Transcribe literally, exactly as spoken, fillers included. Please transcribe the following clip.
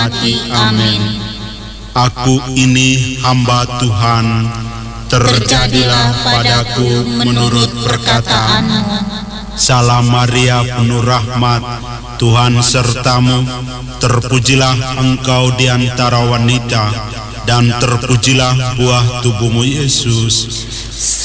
Amin. Aku ini hamba Tuhan, Terjadilah padaku menurut perkataanmu. Salam Maria, penuh rahmat, Tuhan sertamu. Terpujilah engkau di antara wanita, dan terpujilah buah tubuhmu Yesus.